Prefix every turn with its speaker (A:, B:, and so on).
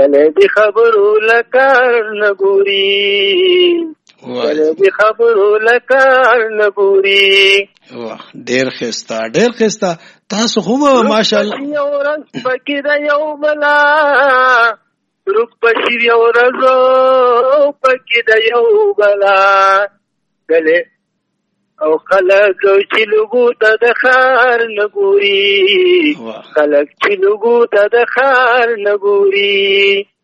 A: کله دې خبرو لکار نګوري کله دې خبرو لکار نګوري.
B: واه ډېر ښایسته تاسو هم ماشاءالله
A: یو رنګ پکې د یو بلا روک بشیر یو رزو پکې د یو بلا کله او خلق چې لګو ته د خار نګوري خلق چې لګو ته د خار نګوري.